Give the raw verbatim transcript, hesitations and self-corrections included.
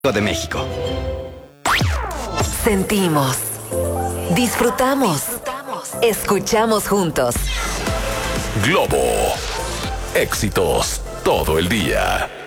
de México. Sentimos, disfrutamos, escuchamos juntos. Globo. Éxitos todo el día.